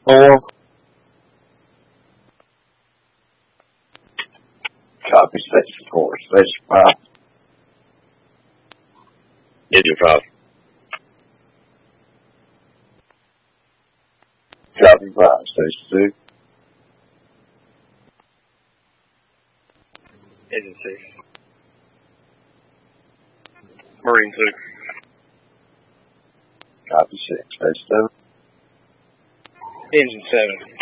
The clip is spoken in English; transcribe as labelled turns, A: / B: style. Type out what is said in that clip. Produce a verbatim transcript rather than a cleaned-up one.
A: four. Copy, station four, station five.
B: Engine five.
A: Copy five, station two.
C: Engine six. Marine two.
A: Copy six, station seven.
C: Engine seven.